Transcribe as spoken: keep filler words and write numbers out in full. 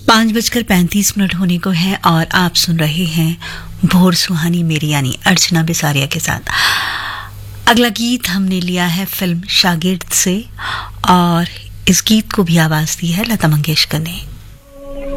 पांच बजकर पैंतीस मिनट होने को है और आप सुन रहे हैं भोर सुहानी मेरी यानी अर्चना बिसारिया के साथ। अगला गीत हमने लिया है फिल्म शागिर्द से और इस गीत को भी आवाज दी है लता मंगेशकर ने।